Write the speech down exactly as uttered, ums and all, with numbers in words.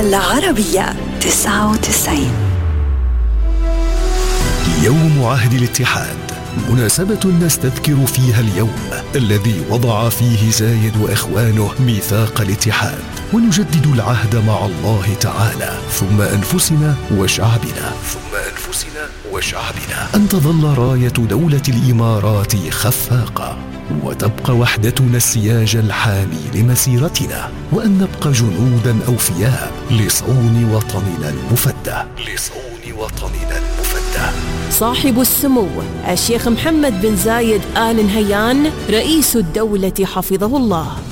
العربية تسعة وتسعين. يوم عهد الاتحاد، مناسبة نستذكر فيها اليوم الذي وضع فيه زايد وإخوانه ميثاق الاتحاد، ونجدد العهد مع الله تعالى ثم أنفسنا وشعبنا ثم أنفسنا وشعبنا أن تظل راية دولة الإمارات خفاقة، وتبقى وحدتنا السياج الحامي لمسيرتنا، وأن نبقى جنودا أوفياء لصون وطننا المفدى لصون وطننا المفدى. صاحب السمو الشيخ محمد بن زايد آل نهيان رئيس الدولة حفظه الله.